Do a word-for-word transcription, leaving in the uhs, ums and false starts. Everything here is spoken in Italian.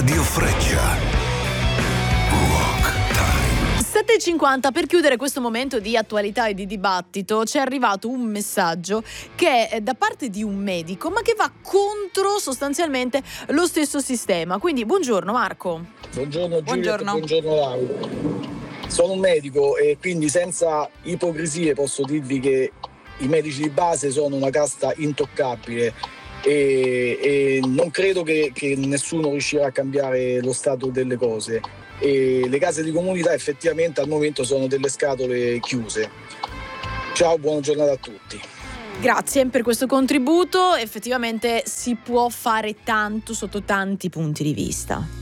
Radio Freccia. Rock Time. sette e cinquanta, per chiudere questo momento di attualità e di dibattito, ci è arrivato un messaggio che è da parte di un medico, ma che va contro sostanzialmente lo stesso sistema. Quindi buongiorno Marco. Buongiorno Giulia, Buongiorno. buongiorno Laura. Sono un medico e quindi senza ipocrisie posso dirvi che i medici di base sono una casta intoccabile e, e non credo che, che nessuno riuscirà a cambiare lo stato delle cose. E le case di comunità effettivamente al momento sono delle scatole chiuse. Ciao, buona giornata a tutti. Grazie per questo contributo. Effettivamente si può fare tanto sotto tanti punti di vista.